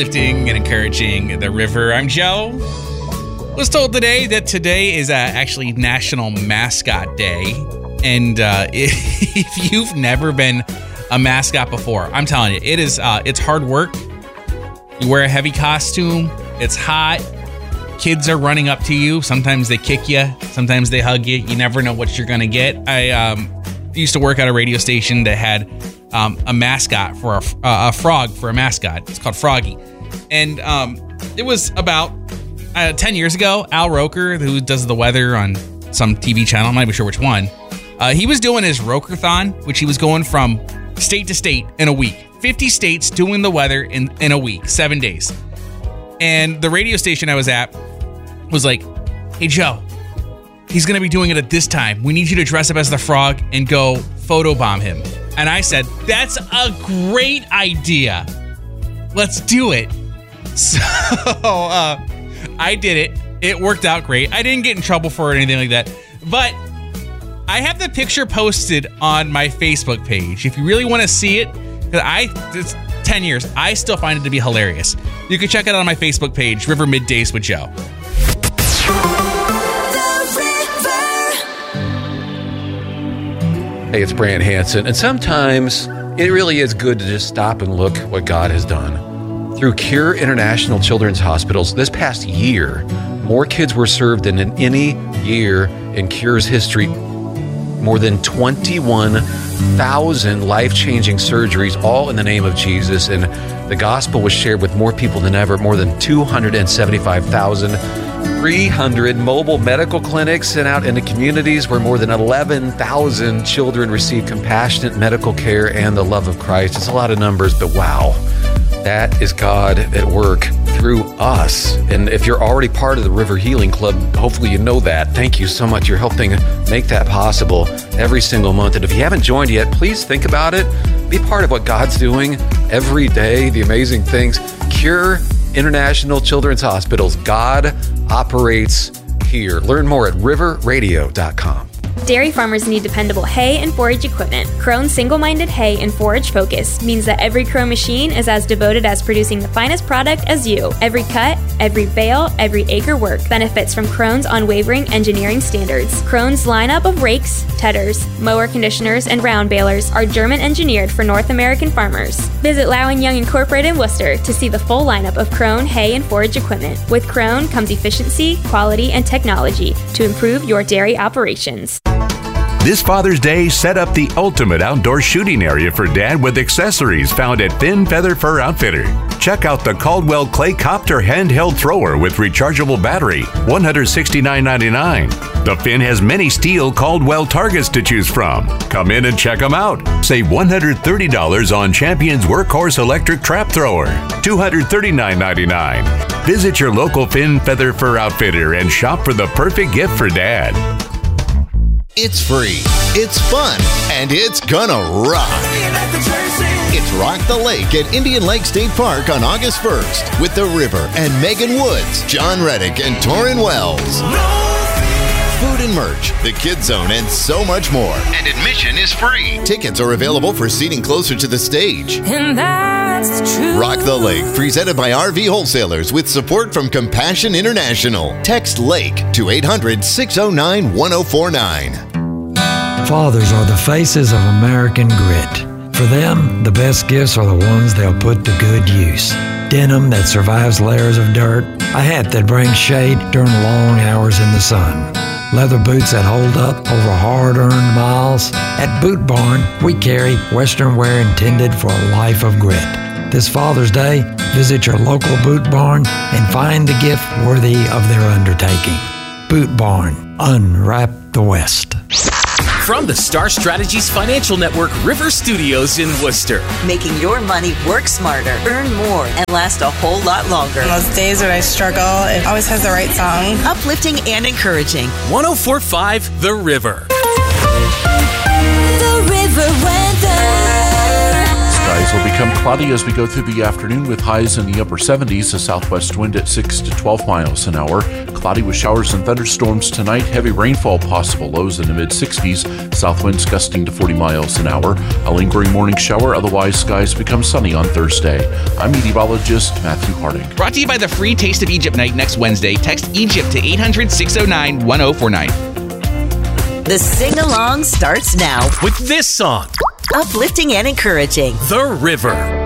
Lifting and encouraging the river. I'm Joe. Was told today that today is actually National Mascot Day. And if you've never been a mascot before, I'm telling you, it's hard work. You wear a heavy costume. It's hot. Kids are running up to you. Sometimes they kick you. Sometimes they hug you. You never know what you're going to get. I used to work at a radio station that had a mascot for a frog for a mascot. It's called Froggy. And it was about 10 years ago. Al Roker, who does the weather on some TV channel, I'm not even sure which one, he was doing his Rokerthon, which he was going from state to state in a week. 50 states doing the weather in a week, 7 days. And the radio station I was at was like, hey, Joe, he's going to be doing it at this time. We need you to dress up as the frog and go photobomb him. And I said, that's a great idea. Let's do it. So I did it. It worked out great. I didn't get in trouble for it or anything like that. But I have the picture posted on my Facebook page. If you really want to see it, it's 10 years. I still find it to be hilarious. You can check it out on my Facebook page, River Middays with Joe. Hey, it's Brant Hansen, and sometimes it really is good to just stop and look what God has done. Through Cure International Children's Hospitals, this past year, more kids were served than in any year in Cure's history. More than 21,000 life-changing surgeries, all in the name of Jesus, and the gospel was shared with more people than ever, more than 275,300 mobile medical clinics sent out into communities where more than 11,000 children receive compassionate medical care and the love of Christ. It's a lot of numbers, but wow, that is God at work through us. And if you're already part of the River Healing Club, hopefully you know that. Thank you so much. You're helping make that possible every single month. And if you haven't joined yet, please think about it. Be part of what God's doing every day, the amazing things. Cure International Children's Hospitals. God operates here. Learn more at riverradio.com. Dairy farmers need dependable hay and forage equipment. Krone's single-minded hay and forage focus means that every Krone machine is as devoted as producing the finest product as you. Every cut, every bale, every acre work benefits from Krone's unwavering engineering standards. Krone's lineup of rakes, tedders, mower conditioners, and round balers are German-engineered for North American farmers. Visit Lau & Young Incorporated in Worcester to see the full lineup of Krone hay and forage equipment. With Krone comes efficiency, quality, and technology to improve your dairy operations. This Father's Day, set up the ultimate outdoor shooting area for Dad with accessories found at Finn Feather Fur Outfitter. Check out the Caldwell Clay Copter handheld thrower with rechargeable battery, $169.99. The Finn has many steel Caldwell targets to choose from. Come in and check them out. Save $130 on Champion's Workhorse electric trap thrower, $239.99. Visit your local Finn Feather Fur Outfitter and shop for the perfect gift for Dad. It's free, it's fun, and it's gonna rock. It's Rock the Lake at Indian Lake State Park on August 1st with The River and Megan Woods, John Reddick, and Torrin Wells. Food and merch, the Kids Zone, and so much more. And admission is free. Tickets are available for seating closer to the stage. And that's the truth. Rock the Lake, presented by RV Wholesalers with support from Compassion International. Text LAKE to 800-609-1049. Fathers are the faces of American grit. For them, the best gifts are the ones they'll put to good use. Denim that survives layers of dirt, a hat that brings shade during long hours in the sun, leather boots that hold up over hard-earned miles. At Boot Barn, we carry Western wear intended for a life of grit. This Father's Day, visit your local Boot Barn and find the gift worthy of their undertaking. Boot Barn, unwrap the West. From the Star Strategies Financial Network River Studios in Worcester. Making your money work smarter, earn more, and last a whole lot longer. On those days when I struggle, it always has the right song. Uplifting and encouraging. 104.5 The River. The River weather. Skies Skies will become cloudy as we go through the afternoon with highs in the upper 70s, a southwest wind at 6 to 12 miles an hour. Cloudy with showers and thunderstorms tonight. Heavy rainfall possible, lows in the mid-60s. South winds gusting to 40 miles an hour. A lingering morning shower, otherwise skies become sunny on Thursday. I'm meteorologist Matthew Harding. Brought to you by the free Taste of Egypt night next Wednesday. Text Egypt to 800-609-1049. The sing-along starts now with this song. Uplifting and encouraging. The River.